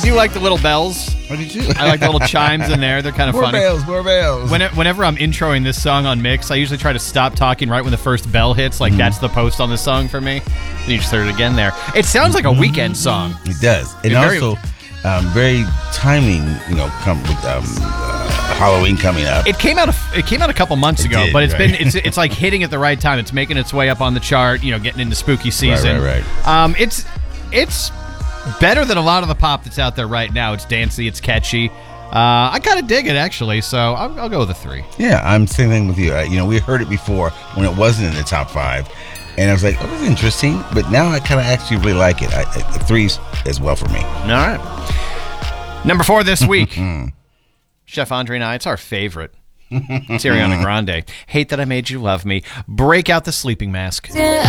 Do you like the little bells? What did you? I like the little chimes in there. They're kind of funny. More bells. Whenever I'm introing this song on Mix, I usually try to stop talking right when the first bell hits. Like, that's the post on the song for me. And you just heard it again there. It sounds like a Weekend song. It does. And also, very timing, come with Halloween coming up. It came out a couple months ago, but it's like hitting at the right time. It's making its way up on the chart, getting into spooky season. Right. It's better than a lot of the pop that's out there right now. It's dancey, it's catchy. I kind of dig it, actually, so I'll go with a 3. Yeah, I'm same thing with you. We heard it before when it wasn't in the top 5, and I was like, oh, that's interesting, but now I kind of actually really like it. 3's as well for me. All right. Number 4 this week. Chef Andre and I, it's our favorite. It's Ariana Grande. Hate That I Made You Love Me. Break Out the Sleeping Mask.